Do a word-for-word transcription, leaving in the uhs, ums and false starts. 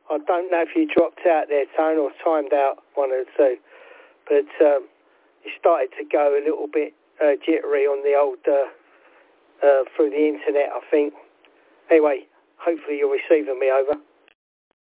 I don't know if you dropped out there, Tone, or timed out, one of the two. But um, it started to go a little bit uh, jittery on the old, uh, uh, through the internet, I think. Anyway, hopefully you're receiving me over.